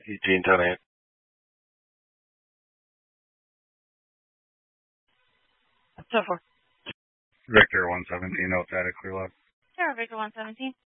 Eugene 10-8. So for Victor 117, outside of Clear Lake. Sierra Victor 117.